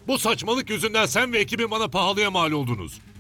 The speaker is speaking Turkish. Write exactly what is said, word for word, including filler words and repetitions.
Bu saçmalık yüzünden sen ve ekibin bana pahalıya mal oldunuz.